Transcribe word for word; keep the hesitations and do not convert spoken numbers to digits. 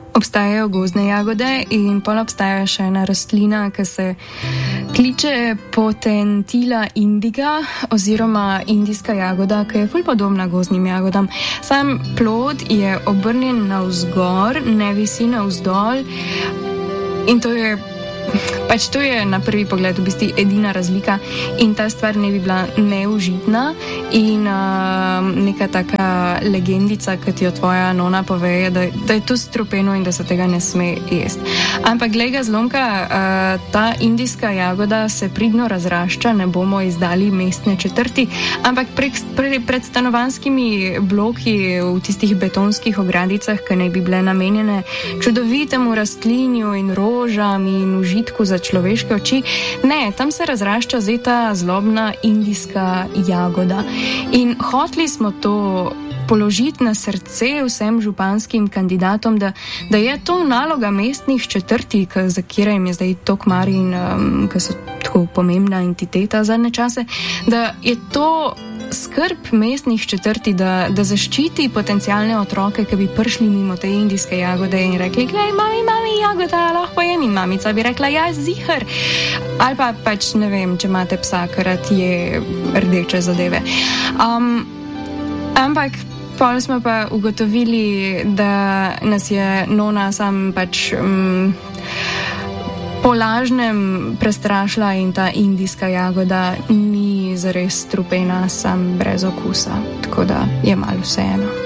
obstajajo gozdne jagode in pol obstaja še ena rastlina, ki se kliče Potentilla indica oziroma indijska jagoda, ki je ful podobna gozdnim jagodam. Sam plod je obrnjen navzgor, ne visi navzdol in to je Pač to je na prvi pogled v bistvu edina razlika in ta stvar ne bi bila neužitna in uh, neka taka legendica, ki ti jo tvoja nona pove, da, da je to strupeno in da se tega ne sme jesti. Ampak glej ga zlomka, uh, ta indijska jagoda se pridno razrašča, ne bomo izdali mestne četrti, ampak prek, pre, pred stanovanskimi bloki v tistih betonskih ogradicah, ki naj bi bile namenjene čudovitemu rastlinju in rožam in užitku za človeške oči. Ne, tam se razrašča zdaj ta zlobna indijska jagoda. In hoteli smo to položiti na srce vsem županskim kandidatom, da, da je to naloga mestnih četrti, za kire jim je zdaj tok mari in um, ki so tako pomembna entiteta zadnje čase, da je to skrb mestnih četrti, da, da zaščiti potencialne otroke, ki bi prišli mimo te indijske jagode in rekli, glej, mami, mami, jagoda, lahko jem, in mamica bi rekla, ja, ziher. Ali pa pač, ne vem, če imate psa, krat je rdeče zadeve. Um, ampak pol smo pa ugotovili, da nas je nona sam pač um, po lažnem prestrašila in ta indijska jagoda ni zares strupena, sam brez okusa, tako da je malo vseeno.